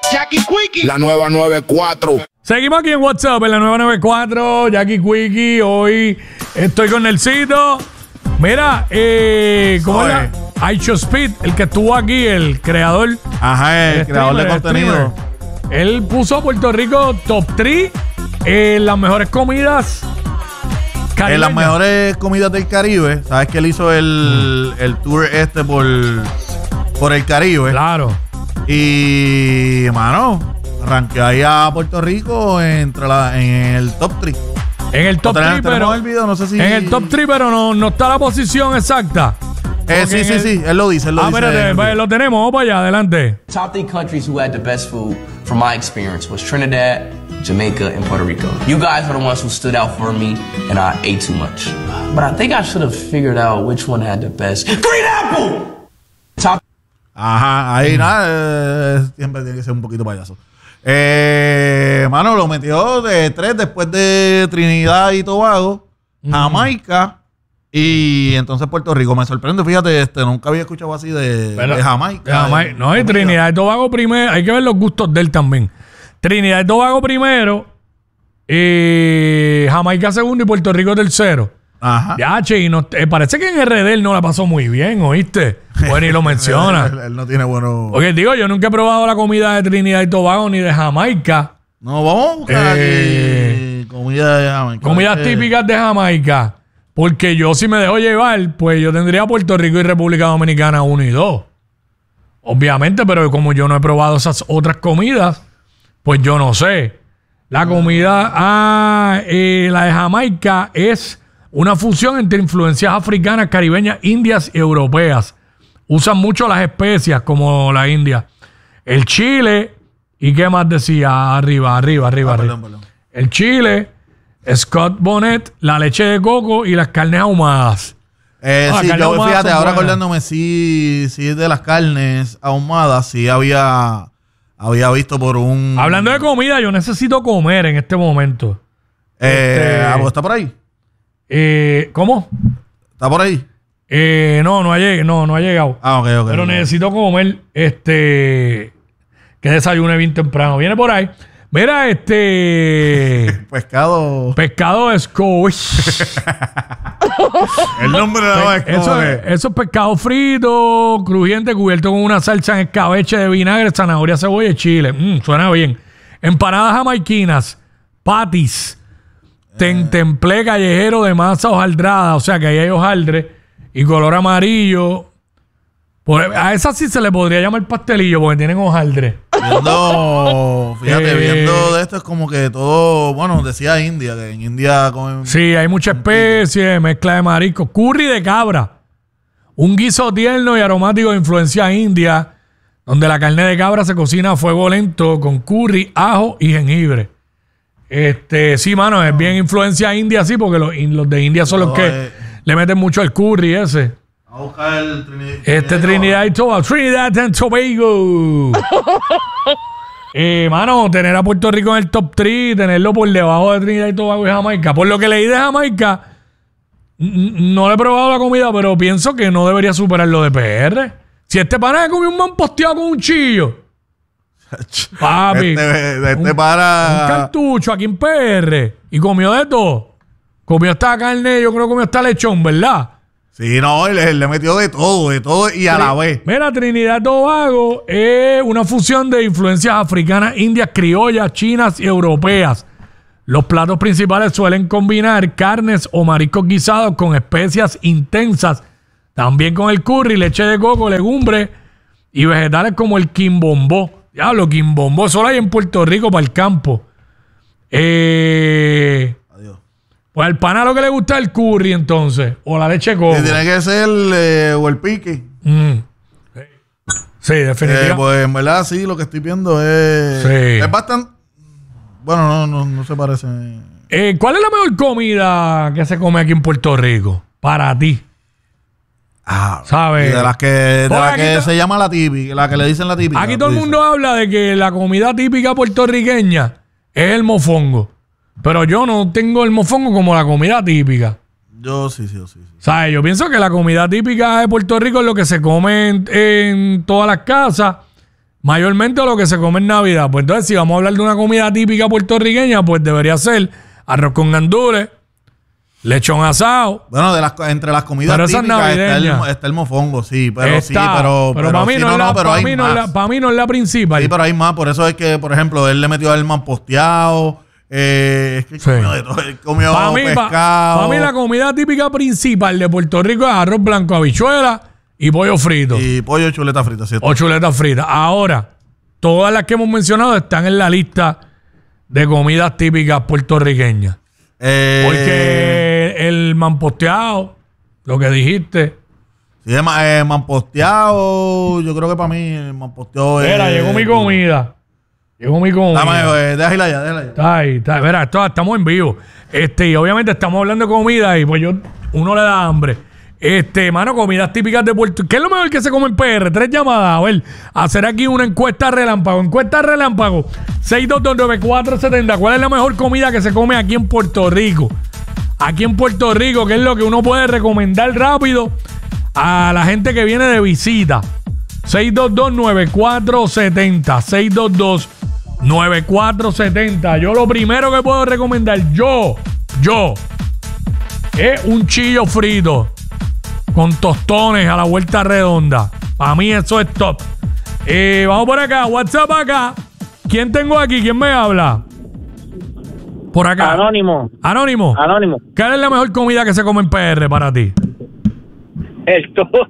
Jackie Quickie, la nueva 94. Seguimos aquí en WhatsApp en la nueva 94. Jackie Quickie. Hoy estoy con Nelsito. Mira, ¿cómo era? Aicho Speed, el que estuvo aquí, el creador. Ajá, el creador de contenido. Él puso a Puerto Rico top 3 en las mejores comidas caribeñas. En las mejores comidas del Caribe. Sabes que él hizo el tour por el Caribe. Claro. Y, mano, arranqué ahí a Puerto Rico en el top 3. En el top 3, pero el video, no sé si... en el top 3, pero no está la posición exacta. Sí, él lo dice. Espérate, lo tenemos, vamos para allá, adelante. Top 3 countries who had the best food, from my experience, was Trinidad, Jamaica, and Puerto Rico. You guys are the ones who stood out for me, and I ate too much. But I think I should have figured out which one had the best. Green apple! Top. Ajá, ahí nada, siempre tiene que ser un poquito payaso. Mano, lo metió de 3 después de Trinidad y Tobago, Jamaica y entonces Puerto Rico. Me sorprende, fíjate, nunca había escuchado así de Jamaica. No, y Trinidad y Tobago primero. Hay que ver los gustos de él también. Trinidad y Tobago primero, Jamaica segundo y Puerto Rico tercero. Ajá. Ya, che, parece que en RD él no la pasó muy bien, ¿oíste? Pues ni lo menciona. él no tiene bueno. Porque digo, yo nunca he probado la comida de Trinidad y Tobago ni de Jamaica. No, vamos a buscar aquí comida de Jamaica. Comidas típicas de Jamaica. Porque yo, si me dejo llevar, pues yo tendría Puerto Rico y República Dominicana 1 y 2. Obviamente, pero como yo no he probado esas otras comidas, pues yo no sé. La comida, la de Jamaica es una fusión entre influencias africanas, caribeñas, indias y europeas. Usan mucho las especias como la India. El chile, ¿y qué más decía? Arriba. Perdón. El chile, Scott Bonnet, la leche de coco y las carnes ahumadas. Sí, yo fíjate, ahora acordándome, sí, de las carnes ahumadas, sí había visto por un... Hablando de comida, yo necesito comer en este momento. ¿Está por ahí? ¿Cómo? ¿Está por ahí? No ha llegado. Ah, ok. Pero necesito comer que desayune bien temprano. Viene por ahí. Mira, Pescado Scosh. El nombre de la Eso es pescado frito, crujiente, cubierto con una salsa en escabeche de vinagre, zanahoria, cebolla y chile. Suena bien. Empanadas jamaiquinas, patis, templé callejero de masa hojaldrada, o sea que ahí hay hojaldre y color amarillo. A esa sí se le podría llamar pastelillo porque tienen hojaldre. Viendo de esto es como que todo, bueno, decía India, que en India comen... Sí, hay mucha especie, mezcla de mariscos. Curry de cabra. Un guiso tierno y aromático de influencia india, donde la carne de cabra se cocina a fuego lento con curry, ajo y jengibre. Sí, mano, es bien influencia india, sí, porque los de India son los que le meten mucho al curry ese. A buscar el Trinidad y Tobago. Trinidad and Tobago. Mano, tener a Puerto Rico en el top 3, tenerlo por debajo de Trinidad y Tobago y Jamaica. Por lo que leí de Jamaica, no le he probado la comida, pero pienso que no debería superar lo de PR. Si este pana se comió un man posteado con un chillo. Papi. Un cartucho aquí en PR. Y comió de todo. Comió esta carne, yo creo que comió esta lechón, ¿verdad? Sí, no, él le metió de todo y a la vez. Mira, Trinidad y Tobago es una fusión de influencias africanas, indias, criollas, chinas y europeas. Los platos principales suelen combinar carnes o mariscos guisados con especias intensas, también con el curry, leche de coco, legumbres y vegetales como el quimbombó. Diablo, quimbombó, solo hay en Puerto Rico para el campo. Pues al pana lo que le gusta es el curry, entonces. O la leche de coco. Tiene que ser o el pique. Sí, definitivamente. Pues en verdad, sí, lo que estoy viendo es... Sí. Es bastante... Bueno, no se parece. ¿Cuál es la mejor comida que se come aquí en Puerto Rico? Para ti. ¿Sabes? De las que se llama la típica, la que le dicen la típica. Aquí todo el mundo habla de que la comida típica puertorriqueña es el mofongo. Pero yo no tengo el mofongo como la comida típica. Yo sí. ¿Sabes? Yo pienso que la comida típica de Puerto Rico es lo que se come en todas las casas. mayormente lo que se come en Navidad. Pues entonces, si vamos a hablar de una comida típica puertorriqueña, pues debería ser arroz con gandules, lechón asado. Bueno, entre las comidas típicas está el mofongo, sí, pero para mí no es la principal. Sí, pero hay más, por eso es que, por ejemplo, él le metió el manposteado, es que comió de todo, él comió pescado. Para mí la comida típica principal de Puerto Rico es arroz blanco, habichuela y pollo frito. Y pollo y chuleta frita, ¿cierto? O chuleta frita. Ahora, todas las que hemos mencionado están en la lista de comidas típicas puertorriqueñas. Porque el manposteado, lo que dijiste. Sí, manposteado, yo creo que para mí el manposteado Mira, llegó mi comida. Déjala ya. Está ahí. Mira, estamos en vivo. Y obviamente estamos hablando de comida y pues uno le da hambre. Mano, comidas típicas de Puerto Rico. ¿Qué es lo mejor que se come en PR? 3 llamadas. A ver, hacer aquí una encuesta relámpago. 6229470. ¿Cuál es la mejor comida que se come aquí en Puerto Rico? Aquí en Puerto Rico, ¿qué es lo que uno puede recomendar rápido a la gente que viene de visita? 6229470. 6229470. Yo lo primero que puedo recomendar, yo, es un chillo frito con tostones a la vuelta redonda. Para mí eso es top. Vamos por acá, WhatsApp acá. ¿Quién tengo aquí? ¿Quién me habla? Por acá. Anónimo. ¿Cuál es la mejor comida que se come en PR para ti? El toto.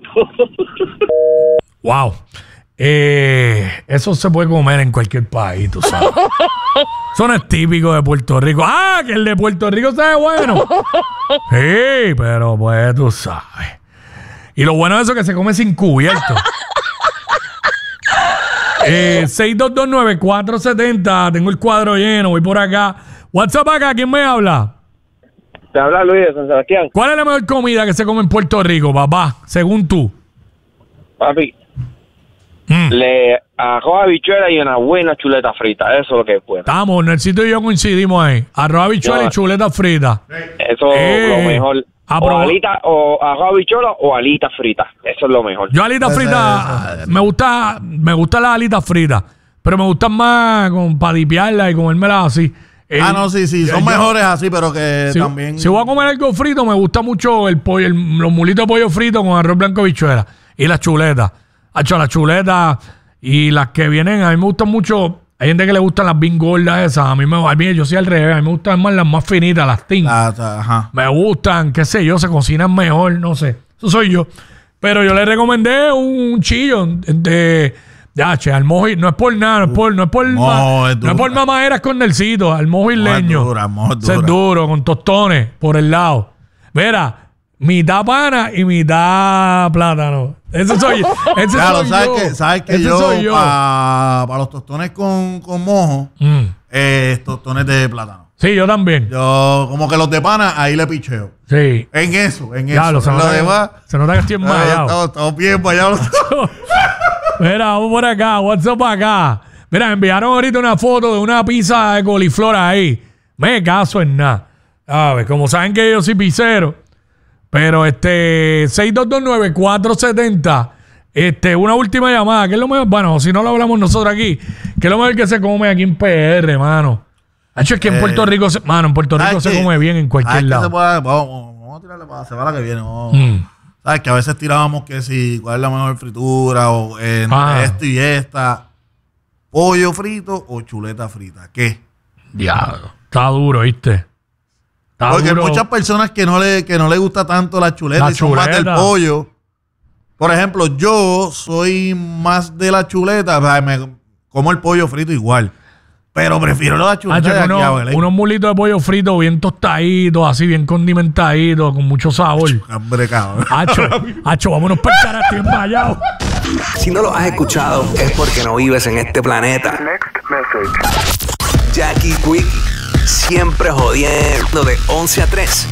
Wow. Eso se puede comer en cualquier país, tú sabes. Eso no es típico de Puerto Rico. ¡Ah! Que el de Puerto Rico sabe bueno. Sí, pero pues tú sabes. Y lo bueno de eso es que se come sin cubierto. 6229470. Tengo el cuadro lleno. Voy por acá. WhatsApp acá. ¿Quién me habla? Te habla Luis de San Sebastián. ¿Cuál es la mejor comida que se come en Puerto Rico, papá? Según tú. Papi. Arroz, habichuela y una buena chuleta frita. Eso es lo que es bueno. Estamos, Nercito y yo coincidimos ahí. Arroz, habichuela y chuleta frita. Eso es lo mejor. O alita, o arroz, habichuela o alitas fritas. Eso es lo mejor. Yo alitas fritas, me gusta las alitas fritas, pero me gustan más para dipiarlas y comérmelas así. No, sí, son mejores así, pero que también... Si voy a comer algo frito, me gusta mucho el pollo, los mulitos de pollo frito con arroz blanco, habichuela y las chuletas. Las chuletas y las que vienen, a mí me gustan mucho. Hay gente que le gustan las bien gordas esas. A mí yo soy al revés. A mí me gustan más las más finitas, las thin. Me gustan, qué sé yo, se cocinan mejor, no sé. Eso soy yo. Pero yo le recomendé un chillo de al mojo. No es por nada, no es por mamaderas con Nercito, al mojo isleño. Es duro, con tostones por el lado. Mira, mitad pana y mitad plátano. Ese soy yo. ¿Sabes que yo para los tostones con mojo, tostones de plátano? Sí, yo también. Yo, como que los de pana, ahí le picheo. Sí. En eso. Se nota que estoy enmayado. Estamos bien enmayados. Mira, vamos por acá. WhatsApp acá. Mira, me enviaron ahorita una foto de una pizza de coliflor ahí. Me caso en nada. A ver, como saben que yo soy pizzero. Pero 6229470. Una última llamada. ¿Qué es lo mejor? Bueno, si no lo hablamos nosotros aquí. ¿Qué es lo mejor que se come aquí en PR, mano? Es que en Puerto Rico, se come bien en cualquier lado. Vamos a tirarle para la semana que viene. Sabes que a veces tirábamos que si cuál es la mejor fritura o esto y esta. Pollo frito o chuleta frita. ¿Qué? Diablo. Está duro, ¿viste? Porque hay muchas personas que no le gusta tanto la chuleta y son más del pollo. Por ejemplo, yo soy más de la chuleta. O sea, me como el pollo frito igual. Pero prefiero la chuleta unos mulitos de pollo frito bien tostaditos, así bien condimentaditos, con mucho sabor. Hambre, cabrón. Hacho, vámonos para el cara, estoy envallado. Si no lo has escuchado, es porque no vives en este planeta. Jackie Quickie, siempre jodiendo de 11 a 3.